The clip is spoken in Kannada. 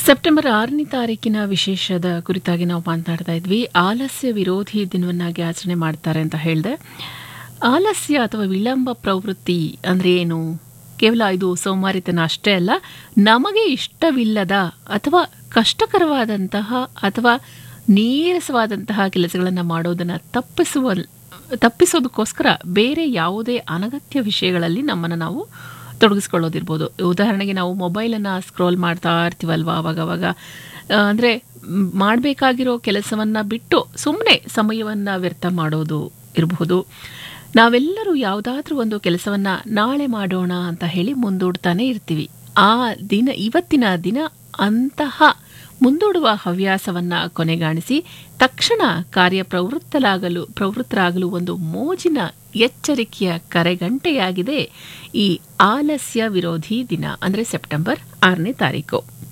ಸೆಪ್ಟೆಂಬರ್ 6ನೇ ತಾರೀಕಿನ ವಿಶೇಷದ ಕುರಿತಾಗಿ ನಾವು ಮಾತನಾಡ್ತಾ ಇದ್ವಿ. ಆಲಸ್ಯ ವಿರೋಧಿ ದಿನವನ್ನಾಗಿ ಆಚರಣೆ ಮಾಡ್ತಾರೆ ಅಂತ ಹೇಳಿದೆ. ಆಲಸ್ಯ ಅಥವಾ ವಿಳಂಬ ಪ್ರವೃತ್ತಿ ಅಂದರೆ ಏನು? ಕೇವಲ ಇದು ಸೋಮಾರಿತನ ಅಷ್ಟೇ ಅಲ್ಲ, ನಮಗೆ ಇಷ್ಟವಿಲ್ಲದ ಅಥವಾ ಕಷ್ಟಕರವಾದಂತಹ ಅಥವಾ ನೀರಸವಾದಂತಹ ಕೆಲಸಗಳನ್ನು ಮಾಡೋದನ್ನು ತಪ್ಪಿಸೋದಕ್ಕೋಸ್ಕರ ಬೇರೆ ಯಾವುದೇ ಅನಗತ್ಯ ವಿಷಯಗಳಲ್ಲಿ ನಮ್ಮನ್ನು ನಾವು ತೊಡಗಿಸ್ಕೊಳ್ಳೋದಿರ್ಬೋದು. ಉದಾಹರಣೆಗೆ ನಾವು ಮೊಬೈಲನ್ನು ಸ್ಕ್ರೋಲ್ ಮಾಡ್ತಾ ಇರ್ತೀವಲ್ವ ಅವಾಗವಾಗ. ಅಂದರೆ ಮಾಡಬೇಕಾಗಿರೋ ಕೆಲಸವನ್ನು ಬಿಟ್ಟು ಸುಮ್ಮನೆ ಸಮಯವನ್ನು ವ್ಯರ್ಥ ಮಾಡೋದು ಇರಬಹುದು. ನಾವೆಲ್ಲರೂ ಯಾವುದಾದ್ರೂ ಒಂದು ಕೆಲಸವನ್ನು ನಾಳೆ ಮಾಡೋಣ ಅಂತ ಹೇಳಿ ಮುಂದೂಡ್ತಾನೆ ಇರ್ತೀವಿ. ಆ ದಿನ, ಇವತ್ತಿನ ದಿನ ಅಂತಹ ಮುಂದೂಡುವ ಹವ್ಯಾಸವನ್ನು ಕೊನೆಗಾಣಿಸಿ ತಕ್ಷಣ ಪ್ರವೃತ್ತರಾಗಲು ಒಂದು ಮೋಜಿನ ಎಚ್ಚರಿಕೆಯ ಕರೆಗಂಟೆಯಾಗಿದೆ ಈ ಆಲಸ್ಯ ವಿರೋಧಿ ದಿನ, ಅಂದರೆ ಸೆಪ್ಟೆಂಬರ್ 6ನೇ ತಾರೀಕು.